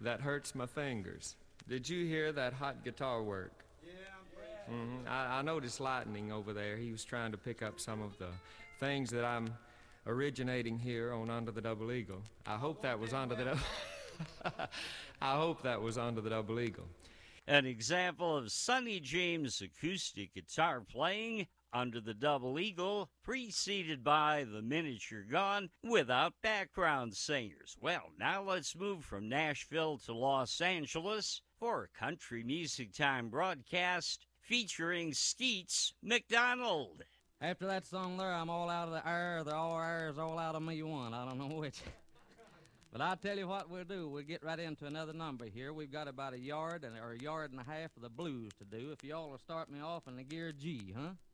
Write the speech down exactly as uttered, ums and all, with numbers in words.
that hurts my fingers. Did you hear that hot guitar work? Mm-hmm. I, I noticed Lightning over there. He was trying to pick up some of the things that I'm originating here on Under the Double Eagle. I hope that was Under the Double... I hope that was Under the Double Eagle. An example of Sonny James' acoustic guitar playing Under the Double Eagle, preceded by The Minute You're Gone, without background singers. Well, now let's move from Nashville to Los Angeles for a Country Music Time broadcast featuring Skeets McDonald. After that song there, I'm all out of the air. The all air is all out of me one. I don't know which. But I'll tell you what we'll do. We'll get right into another number here. We've got about a yard and or a yard and a half of the blues to do. If y'all will start me off in the gear G, huh?